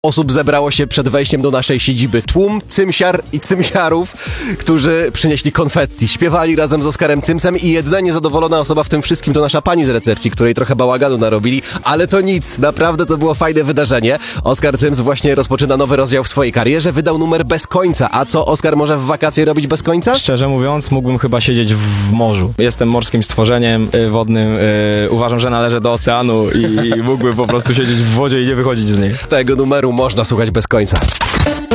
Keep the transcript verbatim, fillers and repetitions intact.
osób zebrało się przed wejściem do naszej siedziby. Tłum cymsiar i cymsiarów, którzy przynieśli konfetti. Śpiewali razem z Oskarem Cymsem i jedyna niezadowolona osoba w tym wszystkim to nasza pani z recepcji, której trochę bałaganu narobili, ale to nic, naprawdę to było fajne wydarzenie. Oskar Cyms właśnie rozpoczyna nowy rozdział w swojej karierze, wydał numer Bez końca. A co Oskar może w wakacje robić bez końca? Szczerze mówiąc, mógłbym chyba siedzieć w morzu. Jestem morskim stworzeniem y, wodnym, y, uważam, że należę do oceanu i mógłbym po prostu siedzieć w wodzie i nie wychodzić z niej. Tego numeru można słuchać bez końca.